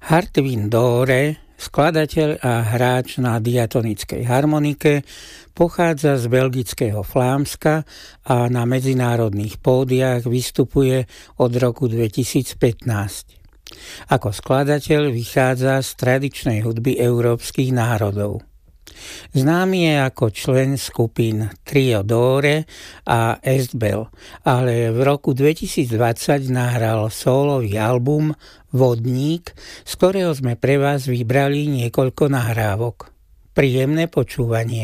Artvin Dore, skladateľ a hráč na diatonickej harmonike, pochádza z belgického Flámska a na medzinárodných pódiách vystupuje od roku 2015. Ako skladateľ vychádza z tradičnej hudby európskych národov. Známy je ako člen skupín Trio Dore a Estbel, ale v roku 2020 nahral sólový album Vodník, z ktorého sme pre vás vybrali niekoľko nahrávok. Príjemné počúvanie.